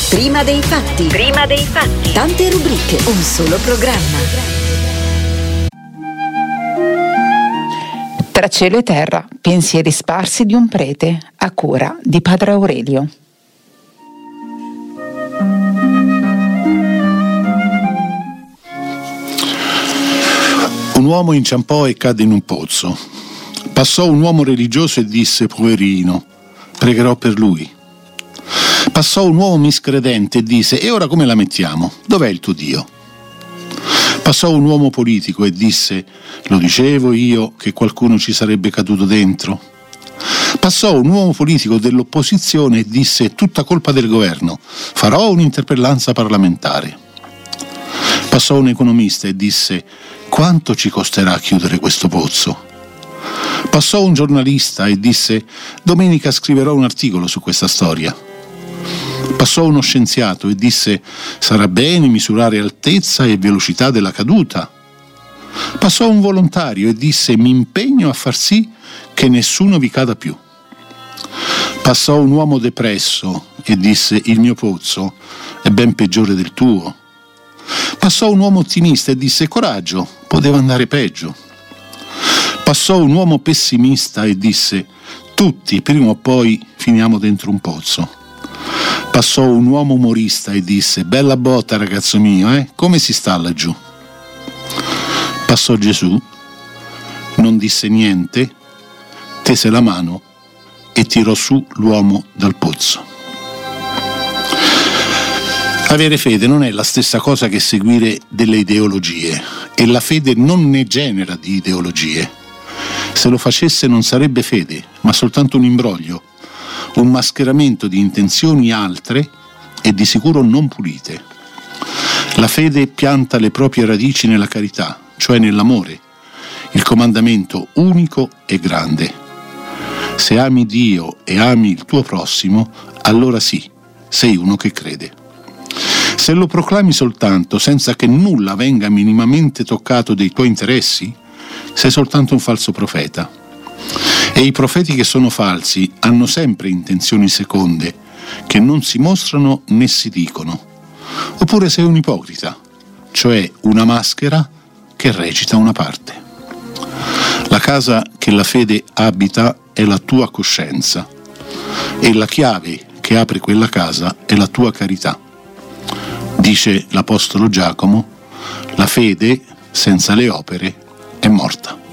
Prima dei fatti. Prima dei fatti. Tante rubriche, un solo programma. Tra cielo e terra, pensieri sparsi di un prete, a cura di Padre Aurelio. Un uomo inciampò e cadde in un pozzo. Passò un uomo religioso e disse: poverino, pregherò per lui. Passò un uomo miscredente e disse: e ora come la mettiamo? Dov'è il tuo Dio? Passò un uomo politico e disse: lo dicevo io che qualcuno ci sarebbe caduto dentro. Passò un uomo politico dell'opposizione e disse: è tutta colpa del governo, farò un'interpellanza parlamentare. Passò un economista e disse: quanto ci costerà chiudere questo pozzo? Passò un giornalista e disse: domenica scriverò un articolo su questa storia. Passò uno scienziato e disse: sarà bene misurare altezza e velocità della caduta. Passò un volontario e disse: mi impegno a far sì che nessuno vi cada più. Passò un uomo depresso e disse: il mio pozzo è ben peggiore del tuo. Passò un uomo ottimista e disse: coraggio, poteva andare peggio. Passò un uomo pessimista e disse: tutti prima o poi finiamo dentro un pozzo. Passò un uomo umorista e disse: bella botta ragazzo mio, come si sta laggiù? Passò Gesù, non disse niente, tese la mano e tirò su l'uomo dal pozzo. Avere fede non è la stessa cosa che seguire delle ideologie, e la fede non ne genera di ideologie. Se lo facesse non sarebbe fede, ma soltanto un imbroglio, un mascheramento di intenzioni altre e di sicuro non pulite. La fede pianta le proprie radici nella carità, cioè nell'amore, il comandamento unico e grande. Se ami Dio e ami il tuo prossimo, allora sì, sei uno che crede. Se lo proclami soltanto senza che nulla venga minimamente toccato dei tuoi interessi, sei soltanto un falso profeta. E i profeti che sono falsi hanno sempre intenzioni seconde, che non si mostrano né si dicono. Oppure sei un ipocrita, cioè una maschera che recita una parte. La casa che la fede abita è la tua coscienza, e la chiave che apre quella casa è la tua carità. Dice l'Apostolo Giacomo: la fede senza le opere è morta.